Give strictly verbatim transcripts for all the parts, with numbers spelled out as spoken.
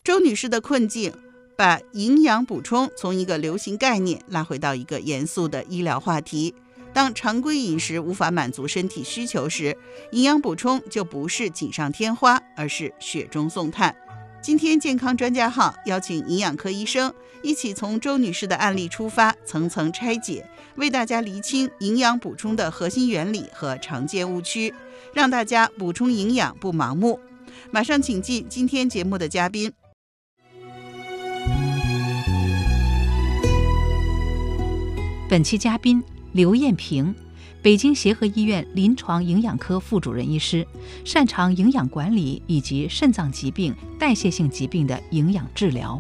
周女士的困境把营养补充从一个流行概念拉回到一个严肃的医疗话题。当常规饮食无法满足身体需求时，营养补充就不是锦上添花，而是雪中送炭。今天健康专家号邀请营养科医生一起从周女士的案例出发，层层拆解，为大家厘清营养补充的核心原理和常见误区，让大家补充营养不盲目。马上请进今天节目的嘉宾。 本期嘉宾刘艳萍，北京协和医院临床营养科副主任医师，擅长营养管理以及肾脏疾病、代谢性疾病的营养治疗。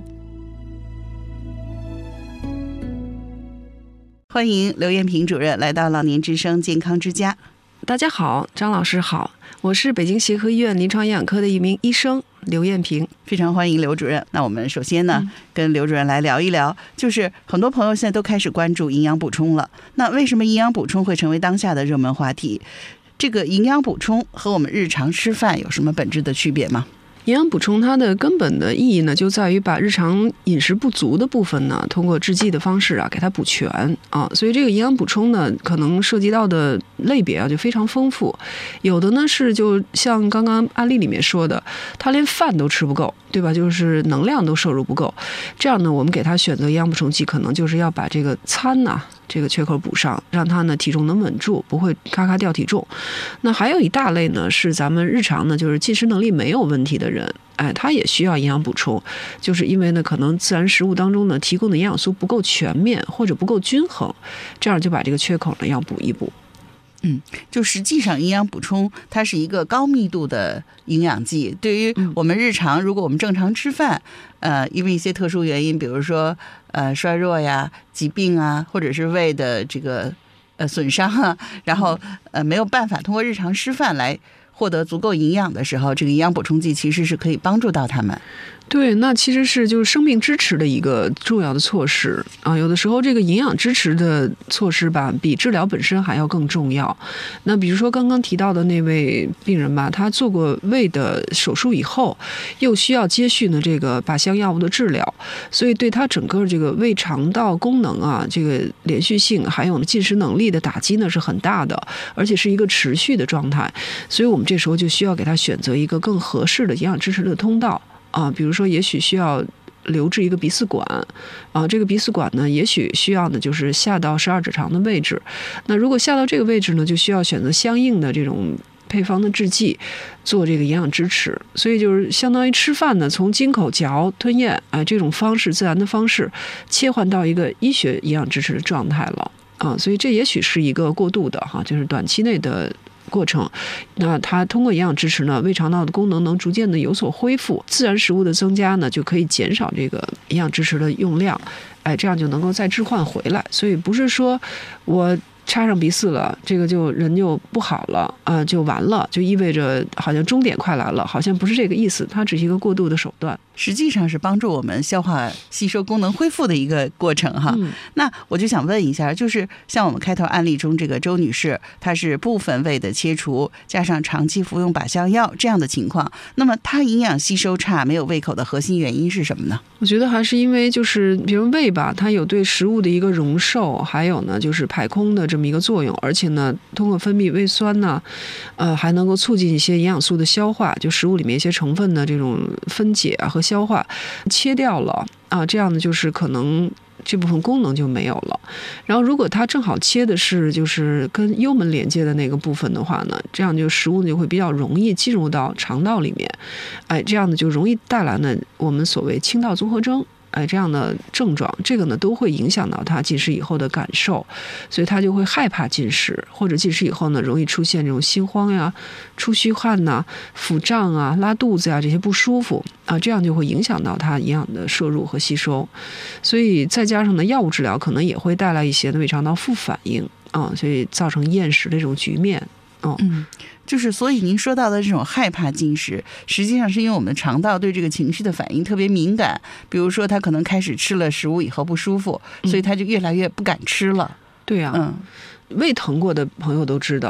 欢迎刘艳萍主任来到老年之声健康之家。 大家好，张老师好，我是北京协和医院临床营养科的一名医生刘艳萍， 非常欢迎刘主任。那我们首先呢、嗯、跟刘主任来聊一聊，就是很多朋友现在都开始关注营养补充了，那为什么营养补充会成为当下的热门话题？这个营养补充和我们日常吃饭有什么本质的区别吗？ 营养补充它的根本的意义呢，就在于把日常饮食不足的部分呢，通过制剂的方式啊，给它补全啊。所以这个营养补充呢，可能涉及到的类别啊，就非常丰富。有的呢是就像刚刚案例里面说的，他连饭都吃不够，对吧？就是能量都摄入不够。这样呢，我们给他选择营养补充剂，可能就是要把这个餐呐、啊。这个缺口补上，让他呢体重能稳住，不会咔咔掉体重。那还有一大类呢，是咱们日常呢就是进食能力没有问题的人，哎，他也需要营养补充，就是因为呢可能自然食物当中呢提供的营养素不够全面或者不够均衡，这样就把这个缺口呢要补一补。 嗯，就实际上营养补充它是一个高密度的营养剂，对于我们日常如果我们正常吃饭，呃，因为一些特殊原因，比如说呃衰弱呀、疾病啊，或者是胃的这个呃损伤啊，然后呃没有办法通过日常吃饭来获得足够营养的时候，这个营养补充剂其实是可以帮助到他们。 对，那其实是就是生命支持的一个重要的措施啊。有的时候这个营养支持的措施吧，比治疗本身还要更重要。那比如说刚刚提到的那位病人吧，他做过胃的手术以后，又需要接续呢这个靶向药物的治疗，所以对他整个这个胃肠道功能啊，这个连续性还有进食能力的打击呢是很大的，而且是一个持续的状态。所以我们这时候就需要给他选择一个更合适的营养支持的通道。啊，比如说，也许需要留置一个鼻饲管，啊，这个鼻饲管呢，也许需要呢，就是下到十二指肠的位置。那如果下到这个位置呢，就需要选择相应的这种配方的制剂，做这个营养支持。所以就是相当于吃饭呢，从经口嚼吞咽啊这种方式，自然的方式，切换到一个医学营养支持的状态了。啊，所以这也许是一个过渡的哈，就是短期内的过程。那它通过营养支持呢，胃肠道的功能能逐渐的有所恢复，自然食物的增加呢，就可以减少这个营养支持的用量，哎，这样就能够再置换回来。所以不是说我插上鼻饲了，这个就人就不好了啊、呃，就完了，就意味着好像终点快来了，好像不是这个意思，它只是一个过渡的手段， 实际上是帮助我们消化吸收功能恢复的一个过程哈。嗯、那我就想问一下，就是像我们开头案例中这个周女士，她是部分胃的切除加上长期服用靶向药这样的情况，那么她营养吸收差、没有胃口的核心原因是什么呢？ 我觉得还是因为就是比如胃吧，它有对食物的一个容受，还有呢就是排空的这么一个作用，而且呢通过分泌胃酸呢，呃还能够促进一些营养素的消化，就食物里面一些成分的这种分解啊和消化，切掉了啊，这样呢就是可能这部分功能就没有了。然后如果它正好切的是就是跟幽门连接的那个部分的话呢，这样就食物就会比较容易进入到肠道里面，哎，这样呢就容易带来呢我们所谓清道综合征。哎，这样的症状，这个呢都会影响到他进食以后的感受，所以他就会害怕进食，或者进食以后呢，容易出现这种心慌呀、出虚汗呐、腹胀啊、拉肚子呀这些不舒服啊，这样就会影响到他营养的摄入和吸收，所以再加上呢，药物治疗可能也会带来一些的胃肠道副反应啊，所以造成厌食的这种局面。哦、 嗯，就是所以您说到的这种害怕进食，实际上是因为我们的肠道对这个情绪的反应特别敏感。比如说，他可能开始吃了食物以后不舒服，所以他就越来越不敢吃了。 对呀、啊，嗯，胃疼过的朋友都知道，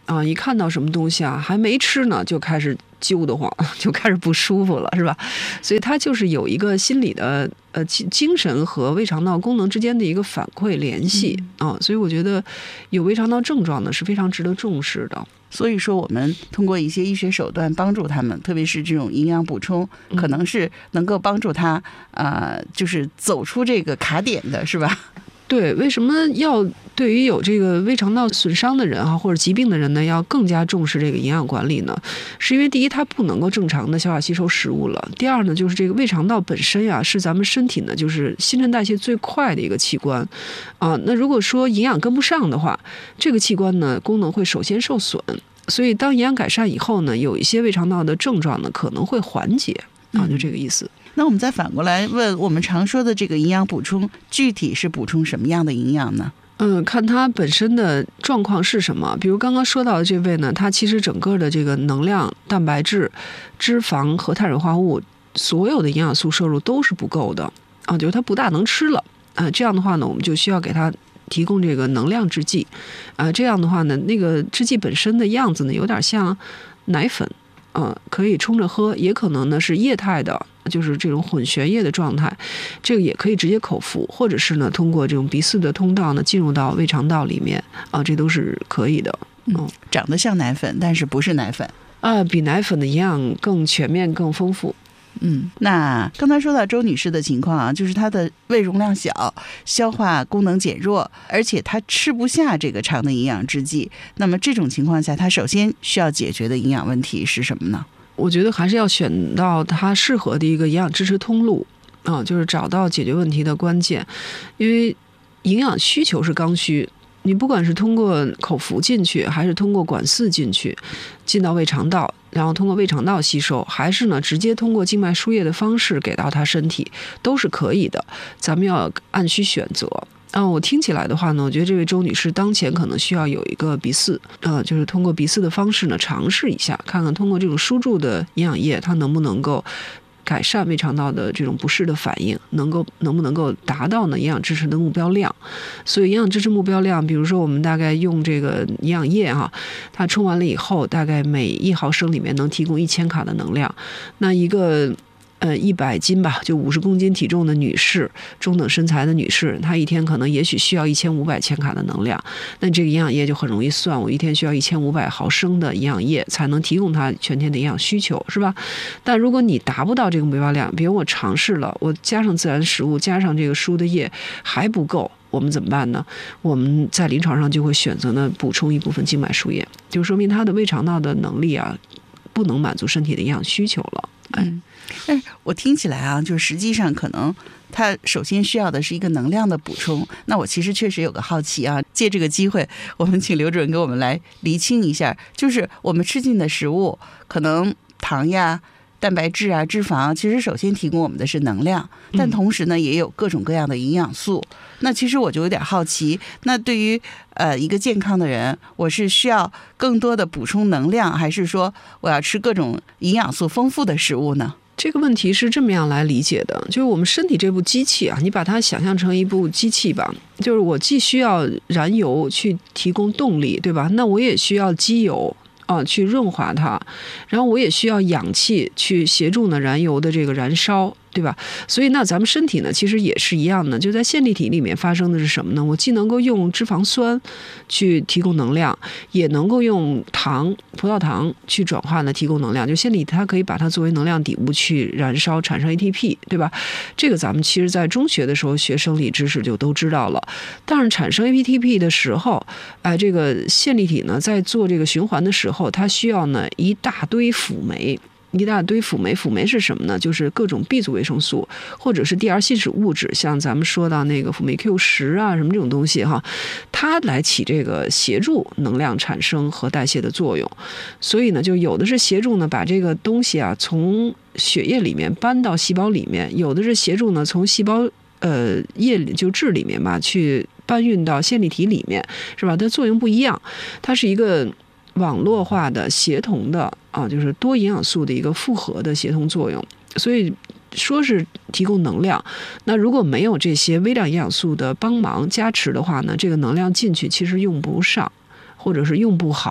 啊，一看到什么东西啊，还没吃呢，就开始揪得慌，就开始不舒服了，是吧？所以它就是有一个心理的呃精神和胃肠道功能之间的一个反馈联系啊，所以我觉得有胃肠道症状呢是非常值得重视的。 所以说我们通过一些医学手段帮助他们，特别是这种营养补充，可能是能够帮助他呃，就是走出这个卡点的，是吧？ 对，为什么要对于有这个胃肠道损伤的人啊，或者疾病的人呢，要更加重视这个营养管理呢？是因为第一，它不能够正常的消化吸收食物了；第二呢，就是这个胃肠道本身呀、啊，是咱们身体呢，就是新陈代谢最快的一个器官啊。那如果说营养跟不上的话，这个器官呢，功能会首先受损。所以当营养改善以后呢，有一些胃肠道的症状呢，可能会缓解啊，就这个意思。 嗯，那我们再反过来问，我们常说的这个营养补充，具体是补充什么样的营养呢？ 嗯，看它本身的状况是什么。比如刚刚说到的这位呢，它其实整个的这个能量、蛋白质、脂肪和碳水化合物，所有的营养素摄入都是不够的啊，就是它不大能吃了啊。这样的话呢，我们就需要给它提供这个能量制剂啊。这样的话呢，那个制剂本身的样子呢，有点像奶粉。呃，可以冲着喝，也可能呢是液态的，就是这种混悬液的状态，这个也可以直接口服，或者是呢通过这种鼻饲的通道呢进入到胃肠道里面啊、呃，这都是可以的。 嗯，嗯长得像奶粉，但是不是奶粉啊、呃，比奶粉的营养更全面、更丰富。 嗯，那刚才说到周女士的情况啊，就是她的胃容量小，消化功能减弱，而且她吃不下这个肠的营养制剂。那么这种情况下，她首先需要解决的营养问题是什么呢？ 我觉得还是要选到她适合的一个营养支持通路啊，就是找到解决问题的关键。因为营养需求是刚需，你不管是通过口服进去，还是通过管饲进去，进到胃肠道，然后通过胃肠道吸收，还是呢直接通过静脉输液的方式给到他身体，都是可以的。咱们要按需选择。啊，我听起来的话呢，我觉得这位周女士当前可能需要有一个鼻饲，呃，就是通过鼻饲的方式呢尝试一下，看看通过这种输注的营养液，它能不能够改善胃肠道的这种不适的反应，能够能不能够达到呢营养支持的目标量。所以营养支持目标量，比如说我们大概用这个营养液哈，它冲完了以后，大概每一毫升里面能提供一千卡的能量。那一个呃一百斤吧，就五十公斤体重的女士，中等身材的女士，她一天可能也许需要一千五百千卡的能量。那这个营养液就很容易算，我一天需要一千五百毫升的营养液才能提供她全天的营养需求，是吧？但如果你达不到这个目标量，比如我尝试了，我加上自然食物，加上这个输的液还不够，我们怎么办呢？我们在临床上就会选择呢补充一部分静脉输液，就说明她的胃肠道的能力啊，不能满足身体的营养需求了。哎。 嗯，但是我听起来啊，就实际上可能它首先需要的是一个能量的补充。那我其实确实有个好奇啊，借这个机会，我们请刘主任给我们来厘清一下，就是我们吃进的食物，可能糖呀、蛋白质啊、脂肪，其实首先提供我们的是能量，但同时呢，也有各种各样的营养素。那其实我就有点好奇，那对于呃一个健康的人，我是需要更多的补充能量，还是说我要吃各种营养素丰富的食物呢？ 这个问题是这么样来理解的，就是我们身体这部机器啊，你把它想象成一部机器吧，就是我既需要燃油去提供动力，对吧？那我也需要机油啊去润滑它，然后我也需要氧气去协助呢燃油的这个燃烧，对吧？所以那咱们身体呢，其实也是一样的，就在线粒体里面发生的是什么呢？我既能够用脂肪酸去提供能量，也能够用糖、葡萄糖去转化呢提供能量。就线粒体它可以把它作为能量底物去燃烧，产生 A T P， 对吧？这个咱们其实在中学的时候学生理知识就都知道了。但是产生 A T P 的时候，哎、呃，这个线粒体呢在做这个循环的时候，它需要呢一大堆辅酶。一大堆辅酶，辅酶是什么呢？就是各种 B 族维生素，或者是第二信使物质，像咱们说到那个辅酶 Q 十啊，什么这种东西哈，它来起这个协助能量产生和代谢的作用。所以呢，就有的是协助呢把这个东西啊从血液里面搬到细胞里面，有的是协助呢从细胞呃液里就质里面吧去搬运到线粒体里面，是吧？它作用不一样，它是一个网络化的协同的啊，就是多营养素的一个复合的协同作用。所以说是提供能量，那如果没有这些微量营养素的帮忙加持的话呢，这个能量进去其实用不上，或者是用不好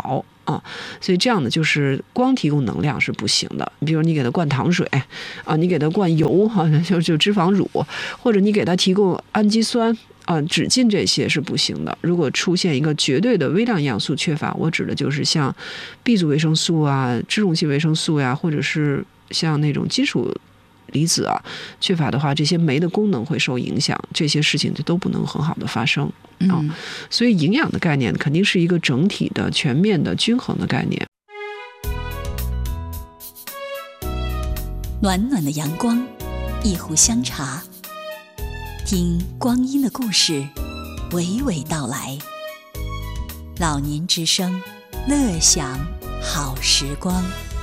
啊，所以这样呢，就是光提供能量是不行的。比如你给他灌糖水啊，你给他灌油哈、啊，就就脂肪乳，或者你给他提供氨基酸啊、脂进这些是不行的。如果出现一个绝对的微量营养素缺乏，我指的就是像 B 族维生素啊、脂溶性维生素呀、啊，或者是像那种金属离子啊缺乏的话，这些酶的功能会受影响，这些事情就都不能很好的发生啊、嗯。所以营养的概念肯定是一个整体的、全面的、均衡的概念。 暖暖的阳光，一壶香茶，听光阴的故事，娓娓道来。老年之声，乐享好时光。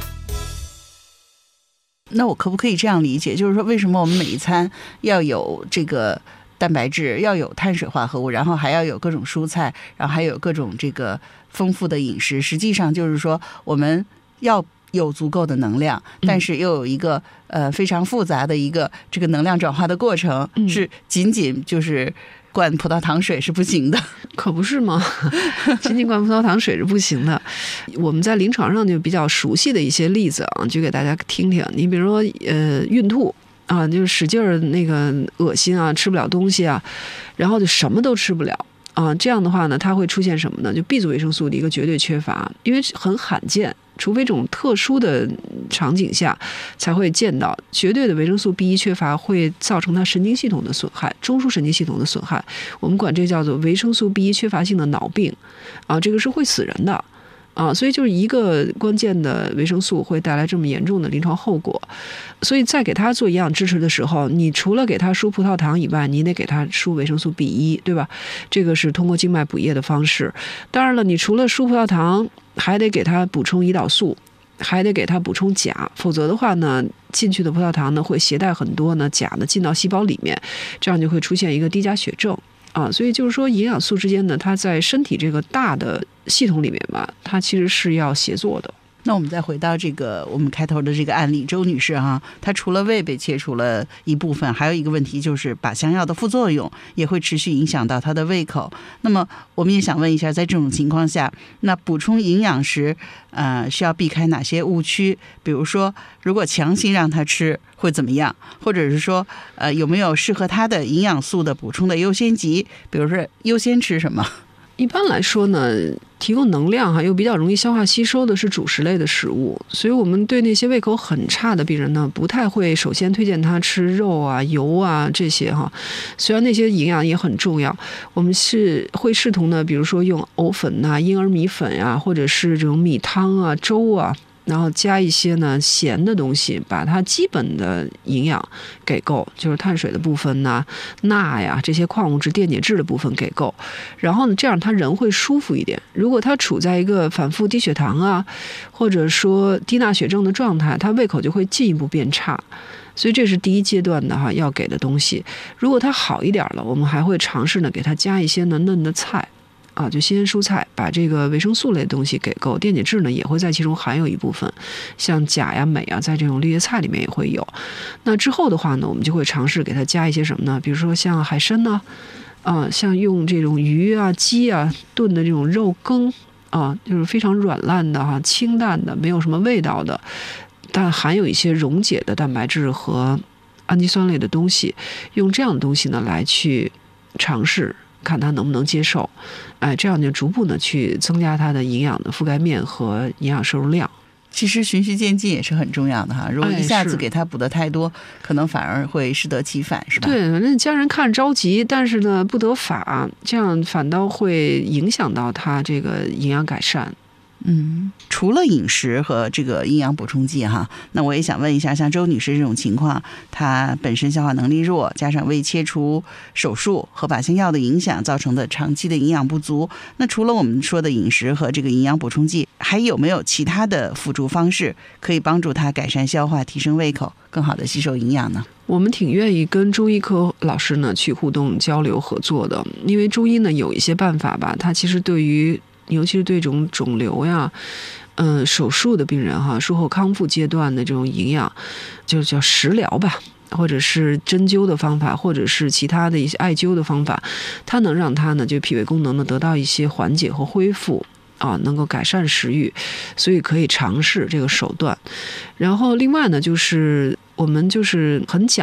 那我可不可以这样理解，就是说为什么我们每一餐要有这个蛋白质，要有碳水化合物，然后还要有各种蔬菜，然后还有各种这个丰富的饮食，实际上就是说我们要有足够的能量，但是又有一个呃非常复杂的一个这个能量转化的过程， 嗯、 是仅仅就是灌葡萄糖水是不行的。 可不是吗？仅仅灌葡萄糖水是不行的。我们在临床上就比较熟悉的一些例子啊，举给大家听听。你比如说呃孕吐啊，就是使劲儿那个恶心啊，吃不了东西啊，然后就什么都吃不了啊，这样的话呢，它会出现什么呢？就 B 族维生素的一个绝对缺乏，因为很罕见，除非这种特殊的场景下才会见到绝对的维生素 B 一 缺乏，会造成它神经系统的损害，中枢神经系统的损害，我们管这叫做维生素 B 一 缺乏性的脑病啊，这个是会死人的啊，所以就是一个关键的维生素会带来这么严重的临床后果。所以在给他做营养支持的时候，你除了给他输葡萄糖以外，你得给他输维生素 B 一，对吧？这个是通过静脉补液的方式。当然了，你除了输葡萄糖，还得给他补充胰岛素，还得给他补充钾，否则的话呢，进去的葡萄糖呢会携带很多呢钾呢进到细胞里面，这样就会出现一个低钾血症啊。所以就是说，营养素之间呢，它在身体这个大的系统里面吧，它其实是要协作的。 那我们再回到这个我们开头的这个案例，周女士哈，她除了胃被切除了一部分，还有一个问题就是靶向药的副作用也会持续影响到她的胃口。那么我们也想问一下，在这种情况下，那补充营养时，呃，需要避开哪些误区？比如说，如果强行让她吃会怎么样？或者是说，呃，有没有适合她的营养素的补充的优先级？比如说，优先吃什么？ 一般来说呢，提供能量哈又比较容易消化吸收的是主食类的食物，所以我们对那些胃口很差的病人呢，不太会首先推荐他吃肉啊、油啊这些哈。虽然那些营养也很重要，我们是会试图呢，比如说用藕粉呐、婴儿米粉呀、啊，或者是这种米汤啊、粥啊。然后加一些呢咸的东西，把它基本的营养给够，就是碳水的部分呐、钠呀这些矿物质、电解质的部分给够。然后呢，这样他人会舒服一点。如果他处在一个反复低血糖啊，或者说低钠血症的状态，他胃口就会进一步变差。所以这是第一阶段的哈要给的东西。如果他好一点了，我们还会尝试呢给他加一些呢嫩的菜。啊，就新鲜蔬菜，把这个维生素类的东西给够，电解质呢也会在其中含有一部分，像钾呀、镁啊，在这种绿叶菜里面也会有。那之后的话呢，我们就会尝试给它加一些什么呢？比如说像海参呢，啊，像用这种鱼啊、鸡啊炖的这种肉羹啊，就是非常软烂的哈、清淡的，没有什么味道的，但含有一些溶解的蛋白质和氨基酸类的东西，用这样的东西呢来去尝试。看他能不能接受，哎，这样就逐步的去增加他的营养的覆盖面和营养摄入量。 其实循序渐进也是很重要的哈，如果一下子给他补的太多，哎、可能反而会适得其反，是吧？ 对，反正家人看着着急，但是呢不得法，这样反倒会影响到他这个营养改善。 嗯，除了饮食和这个营养补充剂哈，那我也想问一下，像周女士这种情况，她本身消化能力弱，加上胃切除手术和靶向药的影响造成的长期的营养不足，那除了我们说的饮食和这个营养补充剂，还有没有其他的辅助方式可以帮助她改善消化、提升胃口、更好的吸收营养呢？ 我们挺愿意跟中医科老师呢去互动交流合作的，因为中医呢有一些办法吧，它其实对于尤其是对这种肿瘤呀、嗯、呃、手术的病人哈，术后康复阶段的这种营养，就叫食疗吧，或者是针灸的方法，或者是其他的一些艾灸的方法，它能让它呢就脾胃功能呢得到一些缓解和恢复啊，能够改善食欲，所以可以尝试这个手段。然后另外呢，就是我们就是很讲